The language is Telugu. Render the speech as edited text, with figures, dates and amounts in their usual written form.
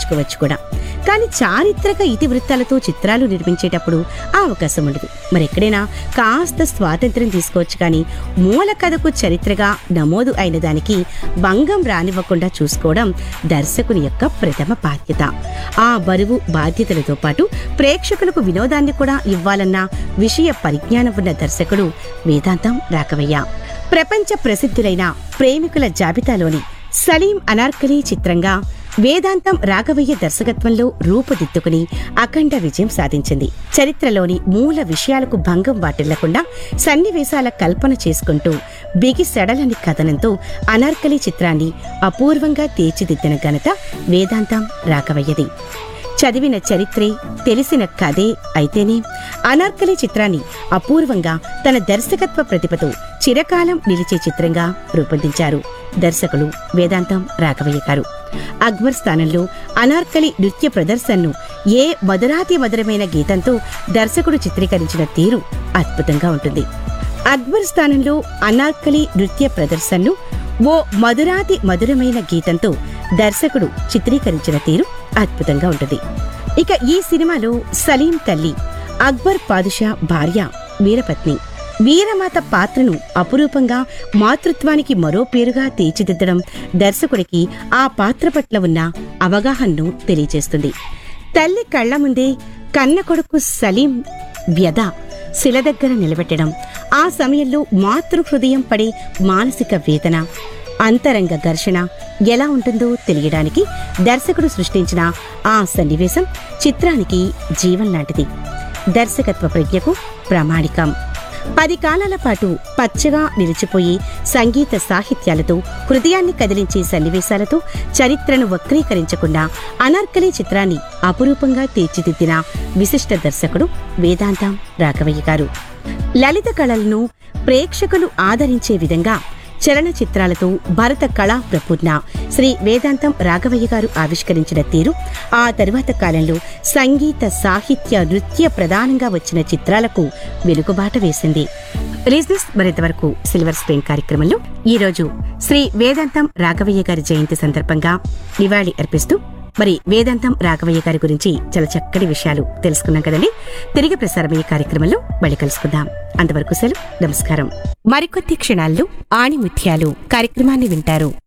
నేర్చుకోవచ్చు కూడా. కానీ చారిత్రక ఇతివృత్తాలతో చిత్రాలు నిర్మించేటప్పుడు ఆ అవకాశం ఉండదు. మరెక్కడైనా కాస్త స్వాతంత్ర్యం తీసుకోవచ్చు, కానీ మూల కథకు చరిత్రగా నమోదు అయిన దానికి భంగం రానివ్వకుండా చూసుకోవడం దర్శకుని యొక్క ప్రథమ బాధ్యత. ఆ బరువు బాధ్యతలతో పాటు ప్రేక్షకులకు వినోదాన్ని కూడా ఇవ్వాలన్న విషయ పరిజ్ఞానం ఉన్న దర్శకుడు వేదాంతం రాఘవయ్య. ప్రపంచ ప్రసిద్ధులైన ప్రేమికుల జాబితాలోని సలీం అనార్కలి చిత్రంగా వేదాంతం రాఘవయ్య దర్శకత్వంలో రూపుదిద్దుకుని అఖండ విజయం సాధించింది. చరిత్రలోని మూల విషయాలకు భంగం వాటిల్లకుండా సన్నివేశాల కల్పన చేసుకుంటూ బిగిసెడలని కథనంతో అనార్కలి చిత్రాన్ని అపూర్వంగా తీర్చిదిద్దిన ఘనత వేదాంతం రాఘవయ్యది. చదివిన చరిత్రే తెలిసిన కథే అయితేనే అనార్కలి చిత్రాన్ని అపూర్వంగా తన దర్శకత్వ ప్రతిభతో చిరకాలం నిలిచే చిత్రంగా రూపొందించారు దర్శకులు వేదాంతం రాఘవయ్య గారు. అక్బర్ స్థానంలో అనార్కలి నృత్య ప్రదర్శనను ఏ మధురాతి మధురమైన గీతంతో దర్శకుడు చిత్రీకరించిన తీరు అద్భుతంగా ఉంటుంది. అక్బర్ స్థానంలో అనార్కలి నృత్య ప్రదర్శనను ఓ మధురాతి మధురమైన గీతంతో దర్శకుడు చిత్రీకరించిన తీరు అద్భుతంగా ఉంటుంది. ఇక ఈ సినిమాలో సలీం తల్లి, అక్బర్ పాదుషా భార్య వీరపత్ని, వీరమాత పాత్రను అపురూపంగా మాతృత్వానికి మరో పేరుగా తీర్చిదిద్దడం దర్శకుడికి ఆ పాత్ర పట్ల ఉన్న అవగాహనను తెలియజేస్తుంది. తల్లి కళ్ల ముందే కన్న కొడుకు సలీం వ్యధ శిల దగ్గర నిలబెట్టడం, ఆ సమయంలో మాతృహృదయం పడే మానసిక వేదన, అంతరంగ ఘర్షణ ఎలా ఉంటుందో తెలియడానికి దర్శకుడు సృష్టించిన ఆ సన్నివేశం చిత్రానికి జీవం లాంటిది. దర్శకత్వ ప్రజ్ఞకు ప్రామాణికం. 10 కాలాల పాటు పచ్చగా నిలిచిపోయి సంగీత సాహిత్యాలతో హృదయాన్ని కదిలించే సన్నివేశాలతో చరిత్రను వక్రీకరించకుండా అనార్కలి చిత్రాన్ని అపురూపంగా తీర్చిదిద్దిన విశిష్ట దర్శకుడు వేదాంతం రాఘవయ్య గారు. లలిత కళలను ప్రేక్షకులు ఆదరించే విధంగా చలనచిత్రాలతో భారత కళా ప్రపూర్ణ శ్రీ వేదాంతం రాఘవయ్య గారు ఆవిష్కరించిన తీరు ఆ తరువాత కాలంలో సంగీత సాహిత్య నృత్య ప్రధానంగా వచ్చిన చిత్రాలకు వెలుగుబాట వేసింది. లిజనర్స్, మరింతవరకు సిల్వర్ స్క్రీన్ కార్యక్రమంలో ఈరోజు శ్రీ వేదాంతం రాఘవయ్య గారి జయంతి సందర్భంగా నివాళి అర్పిస్తూ వేదాంతం రాఘవయ్య గారి గురించి చాలా చక్కటి విషయాలు తెలుసుకున్నాం కదండి. తిరిగి ప్రసారమయ్యే కార్యక్రమంలో మళ్ళీ కలుసుకుందాం. అంతవరకు సెలవు, నమస్కారం. మరికొద్ది క్షణాల్లో ఆణిముత్యాలు కార్యక్రమాన్ని వింటారు.